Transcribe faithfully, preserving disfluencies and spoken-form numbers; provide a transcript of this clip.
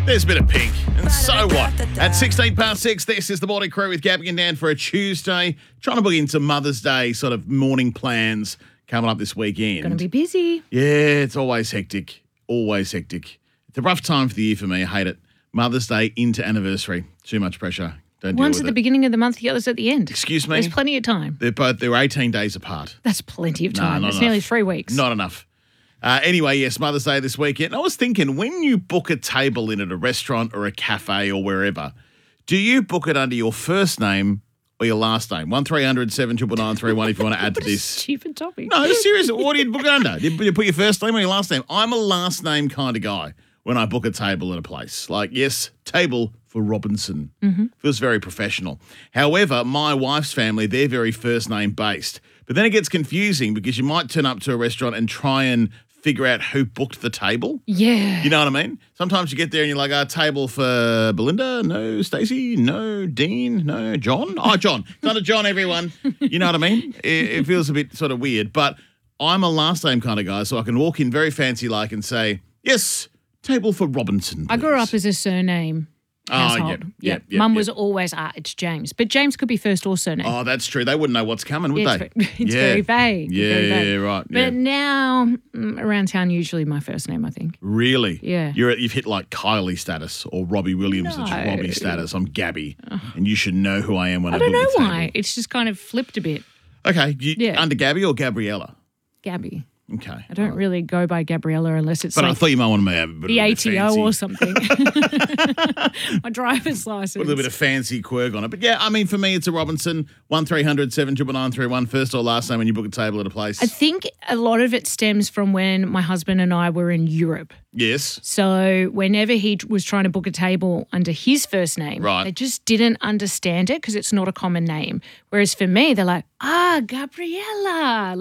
There's a bit of Pink. And so what? At sixteen past six, this is the Morning Crew with Gabby and Dan for a Tuesday. Trying to book into Mother's Day sort of morning plans coming up this weekend. Going to be busy. Yeah, it's always hectic. Always hectic. It's a rough time for the year for me. I hate it. Mother's Day into anniversary. Too much pressure. Don't deal One's with at the it. beginning of the month, the other's at the end. Excuse me? There's plenty of time. They're both they're eighteen days apart. That's plenty of No, time. not It's enough. nearly three weeks. Not enough. Uh, anyway, yes, Mother's Day this weekend. I was thinking, when you book a table in at a restaurant or a cafe or wherever, do you book it under your first name or your last name? one three hundred seven nine nine three one if you want to add to What a this. stupid topic. No, seriously, what do you book it under? Do you put your first name or your last name? I'm a last name kind of guy when I book a table at a place. Like, yes, table for Robinson. Mm-hmm. Feels very professional. However, my wife's family, they're very first name based. But then it gets confusing because you might turn up to a restaurant and try and figure out who booked the table. Yeah. You know what I mean? Sometimes you get there and you're like, a table for Belinda? No. Stacey? No. Dean? No. John? Oh, John. It's not a John, everyone. You know what I mean? It, it feels a bit sort of weird. But I'm a last name kind of guy, so I can walk in very fancy like and say, yes, table for Robinson, I grew please." up as a surname household. Oh, yep, yep, yep, Mum yep. was always, ah, it's James. But James could be first or surname. Oh, that's true. They wouldn't know what's coming, would Yeah, they? it's very, it's Yeah. very vague. Yeah, very yeah, vague. yeah, right. But yeah. now, mm, around town, usually my first name, I think. Really? Yeah. You're you've hit like Kylie status or Robbie Williams. It's No. Robbie status. I'm Gabby, and you should know who I am when I, I don't book know the why. table. It's just kind of flipped a bit. Okay, you, Yeah. under Gabby or Gabriella? Gabby. Okay. I don't really go by Gabriella unless it's But I like thought you might want to have a bit the of a A bit T O fancy, or something. My driver's license. a little bit of fancy quirk on it. But yeah, I mean, for me, it's a Robinson. one three hundred seven nine nine three one, first or last name when you book a table at a place. I think a lot of it stems from when my husband and I were in Europe. Yes. So whenever he was trying to book a table under his first name, Right. they just didn't understand it because it's not a common name. Whereas for me, they're like, ah, Gabriella.